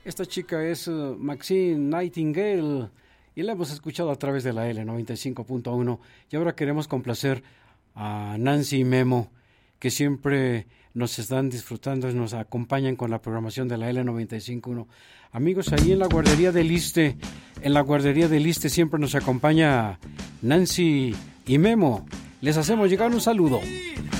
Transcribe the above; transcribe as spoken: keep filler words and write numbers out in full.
Esta chica es uh, Maxine Nightingale y la hemos escuchado a través de la L noventa y cinco punto uno. Y ahora queremos complacer a Nancy y Memo, que siempre nos están disfrutando y nos acompañan con la programación de la L noventa y cinco punto uno. Amigos, ahí en la guardería del Iste, en la guardería del Iste siempre nos acompaña Nancy y Memo. Les hacemos llegar un saludo.